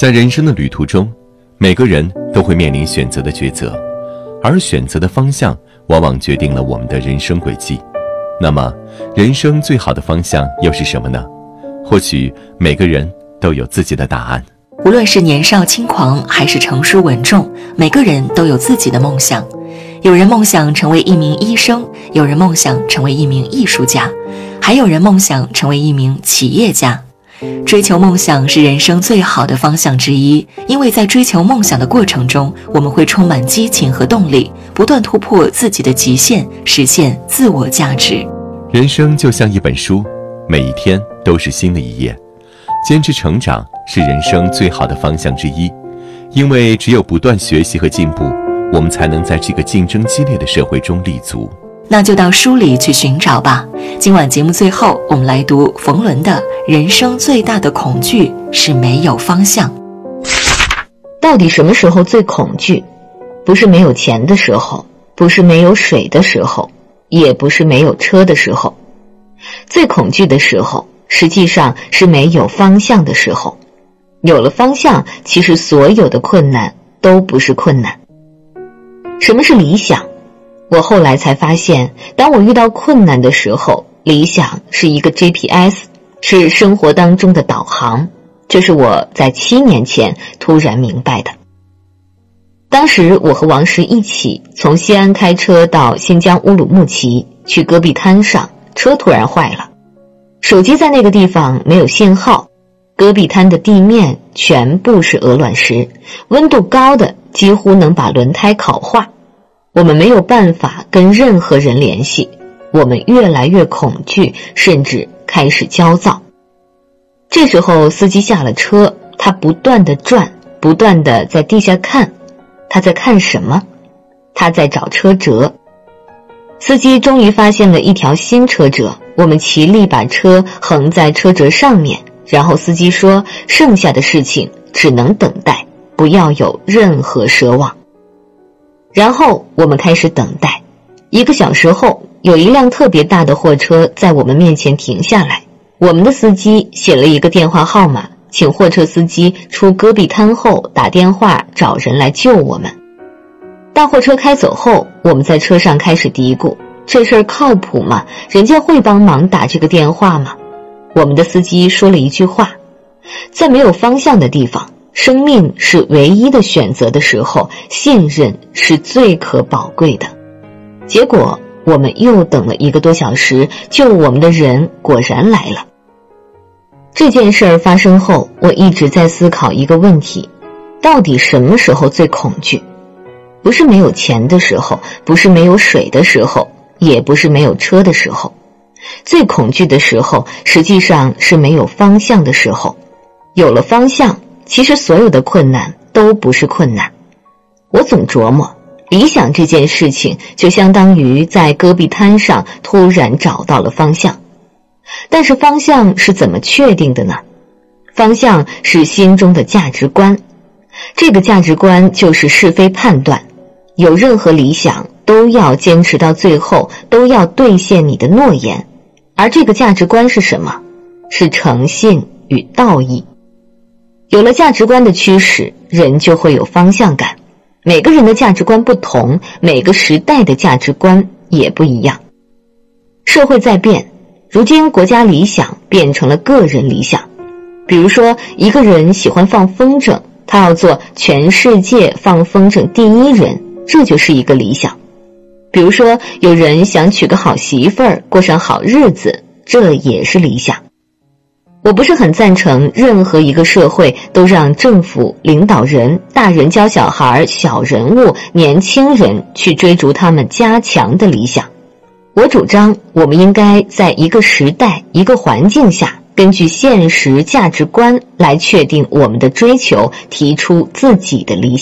在人生的旅途中，每个人都会面临选择的抉择，而选择的方向往往决定了我们的人生轨迹。那么，人生最好的方向又是什么呢？或许每个人都有自己的答案。 无论是年少轻狂还是成熟稳重，每个人都有自己的梦想。有人梦想成为一名医生，有人梦想成为一名艺术家，还有人梦想成为一名企业家。追求梦想是人生最好的方向之一，因为在追求梦想的过程中，我们会充满激情和动力，不断突破自己的极限，实现自我价值。 人生就像一本书，每一天都是新的一页。坚持成长是人生最好的方向之一，因为只有不断学习和进步，我们才能在这个竞争激烈的社会中立足。 那就到书里去寻找吧。今晚节目最后，我们来读冯仑的人生最大的恐惧是没有方向。 到底什么时候最恐惧？不是没有钱的时候，不是没有水的时候，也不是没有车的时候。最恐惧的时候，实际上是没有方向的时候。有了方向，其实所有的困难都不是困难。什么是理想？我后来才发现，当我遇到困难的时候，理想是一个 GPS， 是生活当中的导航。这是我在7年前突然明白的。当时我和王石一起从西安开车到新疆乌鲁木齐，去戈壁滩上，车突然坏了，手机在那个地方没有信号，戈壁滩的地面全部是鹅卵石，温度高的几乎能把轮胎烤化。我们没有办法跟任何人联系，我们越来越恐惧，甚至开始焦躁。这时候司机下了车，他不断地转，不断地在地下看。他在看什么？他在找车辙。司机终于发现了一条新车辙，我们齐力把车横在车辙上面，然后司机说，剩下的事情只能等待，不要有任何奢望。然后我们开始等待。1个小时后，有一辆特别大的货车在我们面前停下来，我们的司机写了一个电话号码，请货车司机出戈壁滩后打电话找人来救我们。大货车开走后，我们在车上开始嘀咕，这事儿靠谱吗？人家会帮忙打这个电话吗？我们的司机说了一句话，在没有方向的地方，生命是唯一的选择的时候，信任是最可宝贵的。结果我们又等了1个多小时，救我们的人果然来了。这件事儿发生后，我一直在思考一个问题，到底什么时候最恐惧？不是没有钱的时候，不是没有水的时候，也不是没有车的时候。最恐惧的时候，实际上是没有方向的时候。有了方向，其实所有的困难都不是困难。我总琢磨，理想这件事情就相当于在戈壁滩上突然找到了方向。但是方向是怎么确定的呢？方向是心中的价值观，这个价值观就是是非判断。有任何理想都要坚持到最后，都要兑现你的诺言。而这个价值观是什么？是诚信与道义。有了价值观的驱使，人就会有方向感。每个人的价值观不同，每个时代的价值观也不一样。社会在变，如今国家理想变成了个人理想。比如说，一个人喜欢放风筝，他要做全世界放风筝第1人，这就是一个理想。比如说，有人想娶个好媳妇儿，过上好日子，这也是理想。我不是很赞成任何一个社会都让政府、领导人、大人教小孩、小人物、年轻人去追逐他们加强的理想。我主张我们应该在一个时代、一个环境下，根据现实价值观来确定我们的追求，提出自己的理想。